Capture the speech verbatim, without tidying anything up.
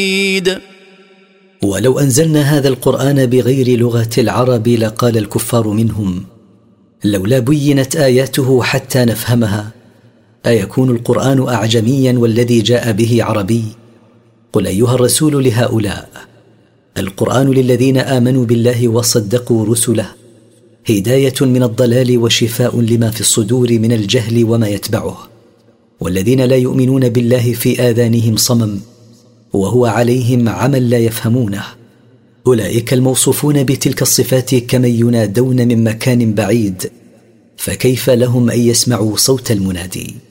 ولو أنزلنا هذا القرآن بغير لغة العرب لقال الكفار منهم لولا بينت آياته حتى نفهمها، أيكون القرآن أعجميا والذي جاء به عربي؟ قل أيها الرسول لهؤلاء القرآن للذين آمنوا بالله وصدقوا رسله هداية من الضلال وشفاء لما في الصدور من الجهل وما يتبعه، والذين لا يؤمنون بالله في آذانهم صمم وهو عليهم عمى لا يفهمونه، أولئك الموصوفون بتلك الصفات كمن ينادون من مكان بعيد، فكيف لهم أن يسمعوا صوت المنادي؟